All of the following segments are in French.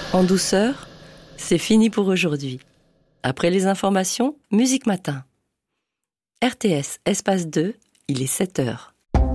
En douceur, c'est fini pour aujourd'hui. Après les informations, Musique Matin. RTS, espace 2, il est 7h.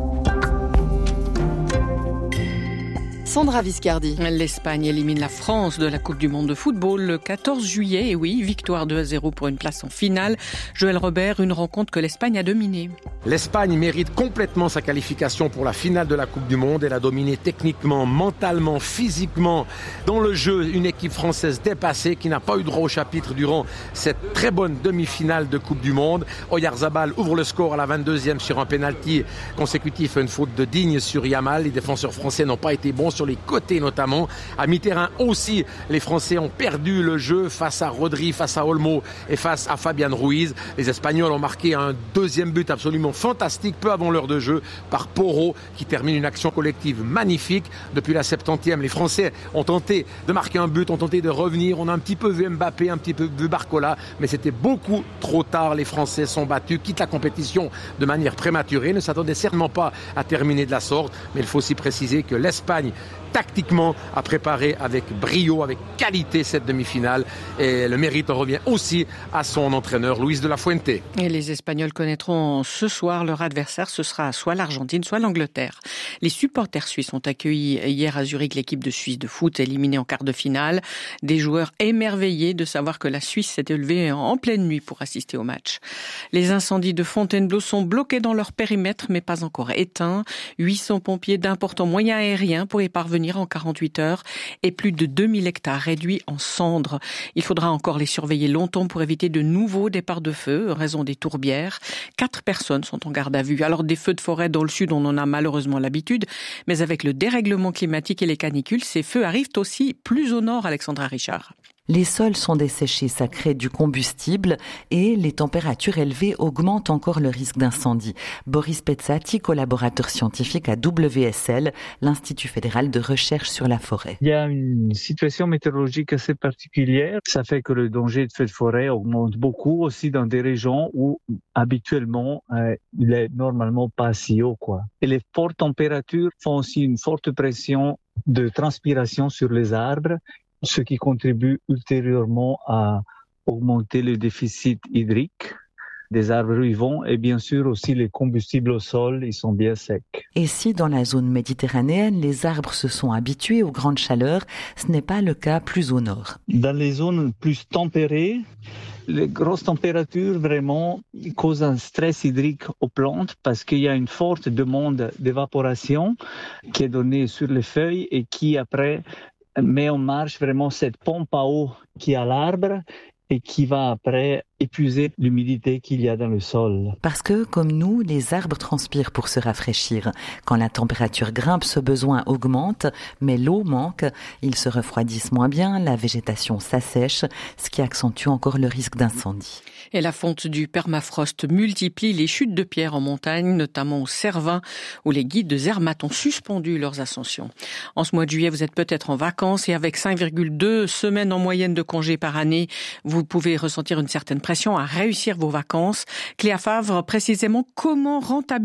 Sandra Viscardi. L'Espagne élimine la France de la Coupe du Monde de football le 14 juillet. Et oui, victoire 2-0 pour une place en finale. Joël Robert, une rencontre que l'Espagne a dominée. L'Espagne mérite complètement sa qualification pour la finale de la Coupe du Monde. Elle a dominé techniquement, mentalement, physiquement. Dans le jeu, une équipe française dépassée qui n'a pas eu droit au chapitre durant cette très bonne demi-finale de Coupe du Monde. Oyarzabal ouvre le score à la 22e sur un pénalty consécutif à une faute de Digne sur Yamal. Les défenseurs français n'ont pas été bons sur les côtés notamment. À mi-terrain aussi, les Français ont perdu le jeu face à Rodri, face à Olmo et face à Fabian Ruiz. Les Espagnols ont marqué un deuxième but absolument fantastique peu avant l'heure de jeu par Porro qui termine une action collective magnifique. Depuis la 70e, les Français ont tenté de marquer un but, ont tenté de revenir. On a un petit peu vu Mbappé, un petit peu vu Barcola, mais c'était beaucoup trop tard. Les Français sont battus, quittent la compétition de manière prématurée, ne s'attendaient certainement pas à terminer de la sorte. Mais il faut aussi préciser que l'Espagne tactiquement a préparé avec brio, avec qualité cette demi-finale et le mérite en revient aussi à son entraîneur Luis de la Fuente. Et les Espagnols connaîtront ce soir leur adversaire, ce sera soit l'Argentine, soit l'Angleterre. Les supporters suisses ont accueilli hier à Zurich l'équipe de Suisse de foot éliminée en quart de finale. Des joueurs émerveillés de savoir que la Suisse s'était levée en pleine nuit pour assister au match. Les incendies de Fontainebleau sont bloqués dans leur périmètre mais pas encore éteints. 800 pompiers d'importants moyens aériens pour y parvenir en 48 heures et plus de 2000 hectares réduits en cendres. Il faudra encore les surveiller longtemps pour éviter de nouveaux départs de feu, raison des tourbières. 4 personnes sont en garde à vue. Alors des feux de forêt dans le sud, on en a malheureusement l'habitude, mais avec le dérèglement climatique et les canicules, ces feux arrivent aussi plus au nord, Alexandra Richard. Les sols sont desséchés, ça crée du combustible et les températures élevées augmentent encore le risque d'incendie. Boris Pezzati, collaborateur scientifique à WSL, l'Institut fédéral de recherche sur la forêt. Il y a une situation météorologique assez particulière. Ça fait que le danger de feux de forêt augmente beaucoup aussi dans des régions où habituellement il est normalement pas si haut, Et les fortes températures font aussi une forte pression de transpiration sur les arbres, ce qui contribue ultérieurement à augmenter le déficit hydrique des arbres vivants et bien sûr aussi les combustibles au sol, ils sont bien secs. Et si dans la zone méditerranéenne, les arbres se sont habitués aux grandes chaleurs, ce n'est pas le cas plus au nord. Dans les zones plus tempérées, les grosses températures vraiment causent un stress hydrique aux plantes parce qu'il y a une forte demande d'évaporation qui est donnée sur les feuilles et qui après met en marche vraiment cette pompe à eau qui est à l'arbre et qui va après épuiser l'humidité qu'il y a dans le sol. Parce que, comme nous, les arbres transpirent pour se rafraîchir. Quand la température grimpe, ce besoin augmente, mais l'eau manque, ils se refroidissent moins bien, la végétation s'assèche, ce qui accentue encore le risque d'incendie. Et la fonte du permafrost multiplie les chutes de pierres en montagne, notamment au Cervin, où les guides de Zermatt ont suspendu leurs ascensions. En ce mois de juillet, vous êtes peut-être en vacances et avec 5,2 semaines en moyenne de congés par année, vous pouvez ressentir une certaine pression à réussir vos vacances. Cléa Favre, précisément, comment rentabiliser